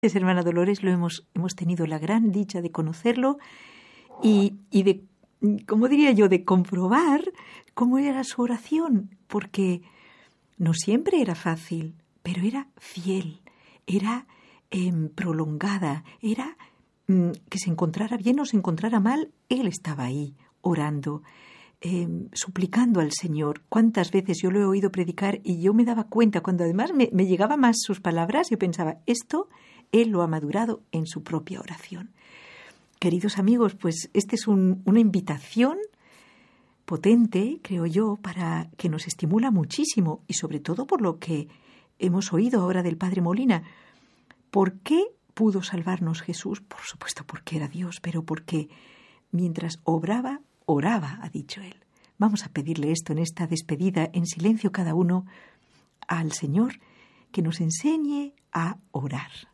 Hermana Dolores, hemos tenido la gran dicha de conocerlo y de, ¿cómo diría yo?, de comprobar cómo era su oración, porque no siempre era fácil, pero era fiel, era prolongada, era que se encontrara bien o se encontrara mal, él estaba ahí, orando, suplicando al Señor. ¿Cuántas veces yo lo he oído predicar y yo me daba cuenta, cuando además me llegaba más sus palabras, yo pensaba, esto él lo ha madurado en su propia oración. Queridos amigos, pues esta es una invitación potente, creo yo, para que nos estimula muchísimo y sobre todo por lo que hemos oído ahora del Padre Molina. ¿Por qué pudo salvarnos Jesús? Por supuesto porque era Dios, pero porque mientras oraba, ha dicho él. Vamos a pedirle esto en esta despedida, en silencio cada uno, al Señor, que nos enseñe a orar.